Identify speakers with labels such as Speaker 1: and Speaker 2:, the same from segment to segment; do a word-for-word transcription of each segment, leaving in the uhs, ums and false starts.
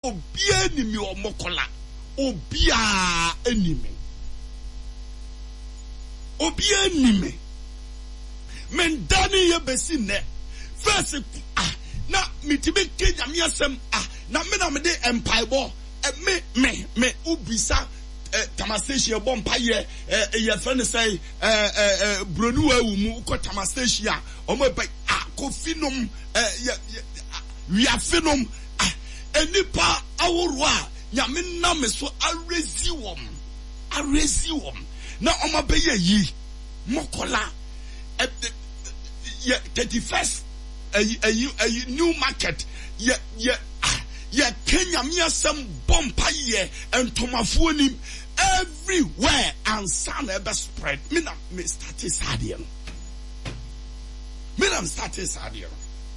Speaker 1: obia enimi omokola obia enimi obia enimi men dani ye besi ne first ah na mitibe kenya mi asem ah na me na me de empaibo me me me ubisa tamastation e bom paye e ye friend say eh eh bronu awu mu ko tamastation o mo ba ah kofinom eh we are phenom enipa aworo a nyame na me so arezi wom arezi wom na o ma be yi mokola ye thirty-first a new market ye ye ye Kenya mi asem bompa ye and tomafuonim everywhere and sun ever spread me na me start sadian me na start sadian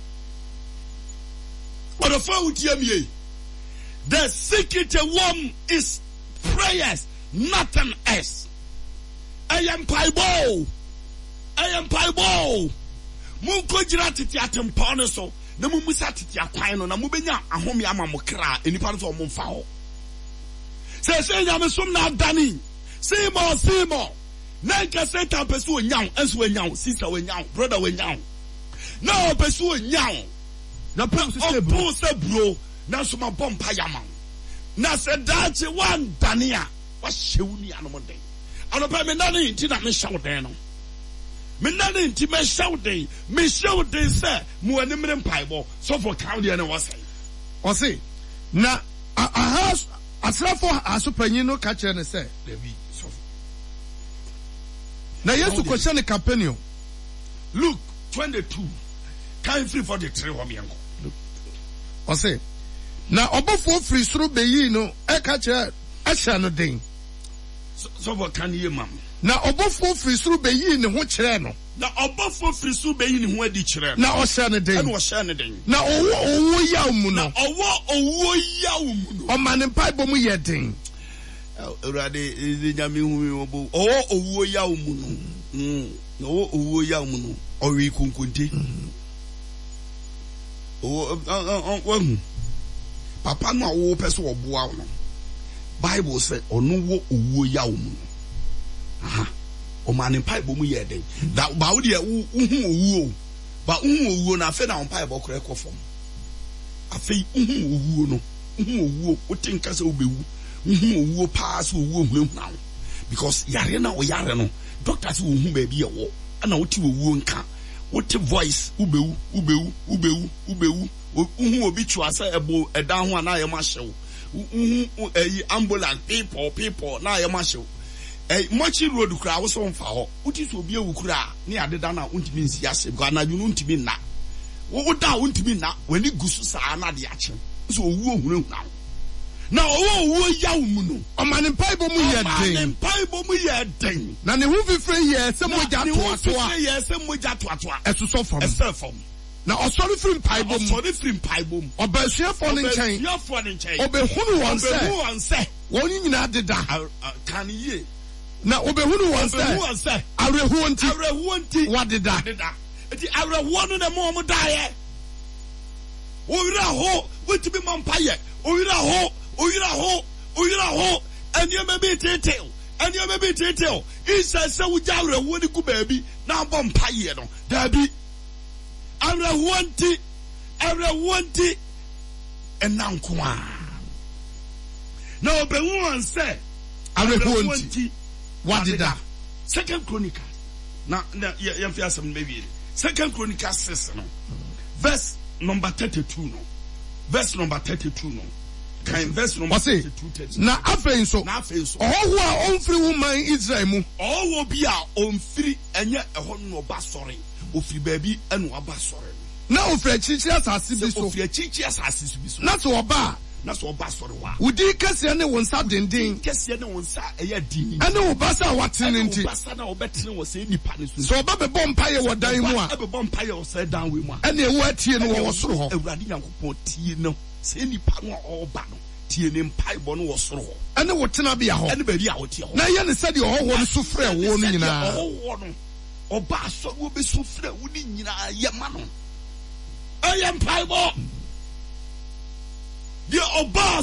Speaker 1: but the phone with you the secret one is prayers, nothing else. I am Bible. I am Bible. Munko jira titi atempone so na mumusa titi akwan no na mubenya ahome ama mokra enipa so mo mfa ho se se nyame som na dani simo simo na nka satan pesu onyaw enso onyaw sister onyaw brother onyaw na pesu onyaw na po se bro na so ma bompa yama na se dache wan dania wa hewuni anomden anopa me na ni nti na me hyaw den no me na ni nti me hyaw den me hyaw den se mo animre mpaibo so for count there na was say o say na a house asrafo asopanyin no ka kire ne se David so na Yesu ko hye ne Capernaum Luke twenty-two kan free for the three ho me enko o say na obofo free suru beyi no e ka kire ahya no den so for kan ye mam na obofo free suru beyi ne ho kire no na obofo free suru beyi ne ho adi kire na o hya ne den na o hya ne den na owo owo yaw mu no owo owo yaw mu no o mane mpaibo mu ye den urade nyame hu obo owo owo yaw mu no mm owo owo yaw mu no o wi kunkunti owo wahu papa no owo pese oboa no Bible say onu wo owo yaw mu aha o mane mpaibo mu ye den da ba wo de hu owo ba hu owo na afa na mpaibo kore kofom afa hu owo no hu owo o tinka se obewu hu owo pass owo hunhuna because yare na o yare no doctor say hu ba bi ye wo ana wo ti owo nka wo ti voice ubewu ubewu ubewu ubewu hu obi twa say ebo edan ho ana ye ma hyew hu eh ambulance people people na ye ma hyew eh mochi road kura wo so mfa ho uti so obi ewu kura ne adeda na untimi nsi ase go anaju no untimi na wo da untimi na wani gusu saa na de ache so owu ohunahuna na owo owo yaw mu no o mane mpaibo mu ye den mane mpaibo mu ye den na ne hu fifre ye se moja to atoa ye se moja to atoa esuso fam esefam na osori free mpaibo mu osori free mpaibo mu obasuafo ne nchen obasuafo ne nchen obehunu won se obehunu won se won nyina deda kan ye na obehunu won se obehunu se arehu nti arehu nti wadeda deda eti arehu no na mo mo dae owira ho wetibi mampaye owira ho oyira ho oyira ho anya me be tetel anya me be tetel isa se wuja arehu ni ku baabi na bom paye no dabi arehu nti arehu nti enanko a na obehu anse arehu nti wadida second chronicle na na ye fi asem maybe second chronicle six no verse number thirty-two no verse number thirty-two no kan verse number thirty-two na afei so na afei so oho a onfiri woman Israel mu owo bi a onfiri enye eho no ba sori ofiri baabi enu aba sori na ofiri chichi asase bi so ofiri chichi asase bi so na so oba na so oba sori wa udi kase ne wonsa denden kase ne wonsa eya din ene oba sa watene nti oba sa na obetene wo se nipa ne so so oba be bompa ye wodan mu a be bompa ye wo se dan we mu a ene ewu atie no wo soro ho awurade yankopon tie no se nipa no oba no tie ne mpaibo no wo soro ho ene wo tena bia ho ene ba bia wo tie ho na ye ne sade ohoho no so frɛ wo no nyina ohoho no oba so wo be so frɛ wo ni nyina ye ma no eye mpaibo de oba